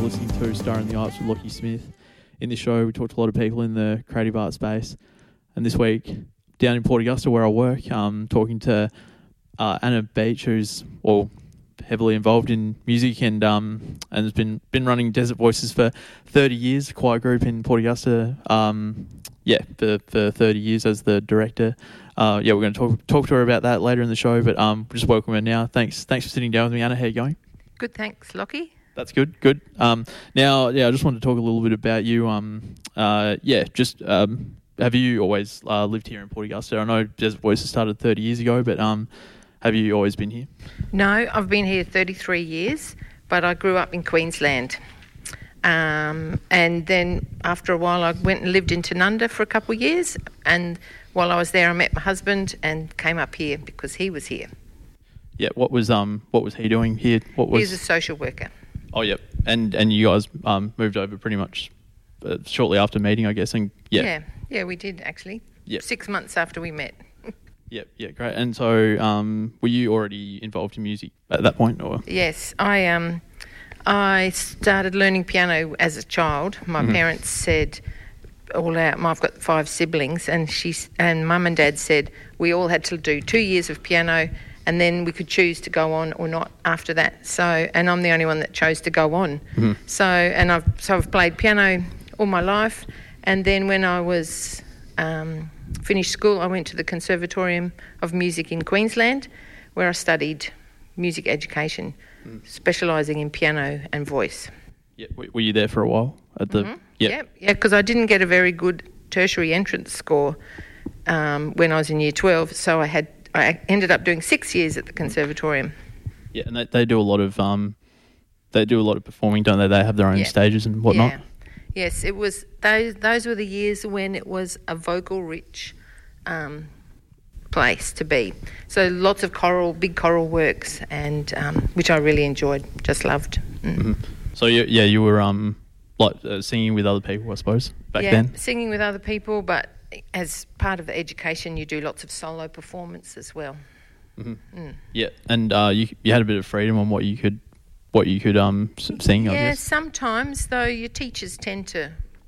listening to Star in the Arts with Lockie Smith. In this show, we talk to a lot of people in the creative arts space. And this week, down in Port Augusta, where I work, talking to Anna Beach, who's heavily involved in music and has been running Desert Voices for 30 years, a choir group in Port Augusta. For 30 years as the director. We're going to talk to her about that later in the show, but just welcome her now. Thanks for sitting down with me, Anna. How are you going? Good, thanks, Lockie. That's good. I just wanted to talk a little bit about you. Have you always lived here in Port Augusta? I know Desert Voices started 30 years ago, but have you always been here? No, I've been here 33 years, but I grew up in Queensland. And then after a while I went and lived in Tanunda for a couple of years, and while I was there I met my husband and came up here because he was here. Yeah, what was he doing here? He's a social worker. Oh, yep. And you guys moved over pretty much shortly after meeting, I guess. And Yeah, we did actually. Yep. 6 months after we met. Yeah, great. And so were you already involved in music at that point, or? Yes, I started learning piano as a child. My parents said, I've got 5 siblings, and Mum and Dad said we all had to do 2 years of piano, and then we could choose to go on or not after that. So, and I'm the only one that chose to go on. Mm-hmm. So I've played piano all my life, and then when I was finished school, I went to the Conservatorium of Music in Queensland, where I studied music education, specialising in piano and voice. Yeah, were you there for a while? Yeah, because I didn't get a very good tertiary entrance score when I was in year 12, so I ended up doing 6 years at the Conservatorium. Yeah, and they do a lot of performing, don't they? They have their own stages and whatnot. Yeah. Yes, it was those were the years when it was a vocal-rich place to be. So lots of big choral works, and which I really enjoyed, just loved. Mm-hmm. So you were singing with other people, I suppose, back then? Yeah, singing with other people, but as part of the education, you do lots of solo performance as well. Mm-hmm. Mm. Yeah, and you had a bit of freedom on what you could sing, I guess. Yeah, sometimes, though, your teachers tend to,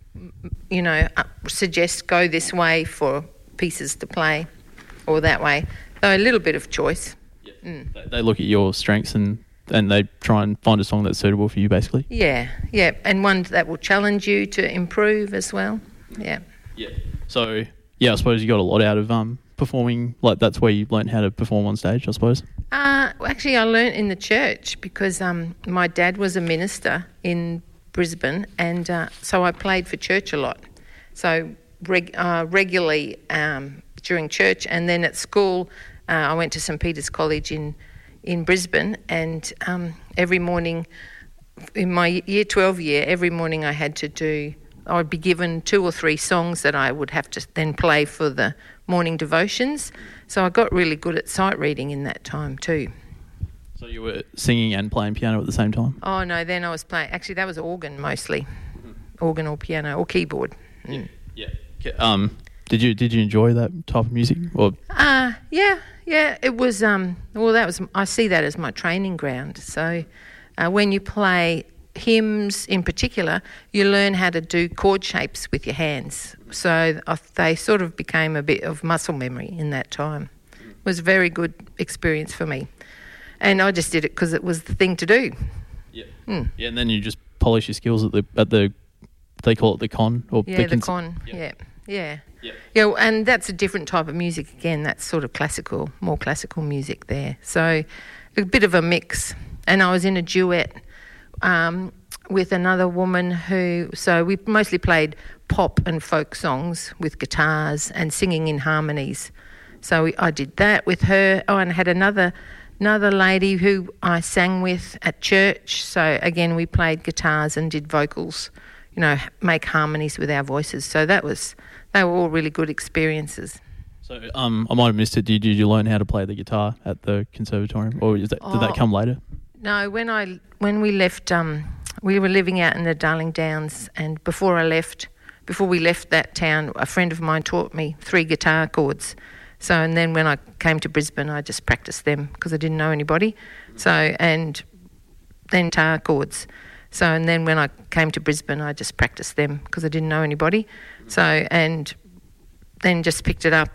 suggest go this way for pieces to play or that way. So a little bit of choice. Yeah. Mm. They look at your strengths and they try and find a song that's suitable for you, basically. Yeah, and one that will challenge you to improve as well. Yeah. Yeah. So, I suppose you got a lot out of performing, like that's where you learned how to perform on stage, I suppose? Actually, I learnt in the church because my dad was a minister in Brisbane, and so I played for church a lot. So regularly during church, and then at school I went to St Peter's College in Brisbane, and every morning in my year 12 year, every morning I would be given 2 or 3 songs that I would have to then play for the morning devotions. So I got really good at sight reading in that time too. So you were singing and playing piano at the same time? Oh no, then I was playing, actually that was organ mostly. Organ or piano or keyboard. Yeah. Did you enjoy that type of music? Or? Yeah, it was, I see that as my training ground. So when you play hymns in particular, you learn how to do chord shapes with your hands. So they sort of became a bit of muscle memory in that time. It was a very good experience for me. And I just did it because it was the thing to do. Yeah. Mm. Yeah, and then you just polish your skills at the they call it the con? Or the con, yeah. Yeah, and that's a different type of music again. That's sort of more classical music there. So a bit of a mix. And I was in a duet with another woman so we mostly played pop and folk songs with guitars and singing in harmonies. So I did that with her. Oh, and I had another lady who I sang with at church. So again, we played guitars and did vocals, make harmonies with our voices. So they were all really good experiences. So I might have missed it. Did you learn how to play the guitar at the Conservatorium, or did that come later? No, when we left, we were living out in the Darling Downs, and before we left that town, a friend of mine taught me 3 guitar chords. So, and then when I came to Brisbane, I just practiced them because I didn't know anybody. So, and then guitar chords. So, and then when I came to Brisbane, I just practiced them because I didn't know anybody. So, and then just picked it up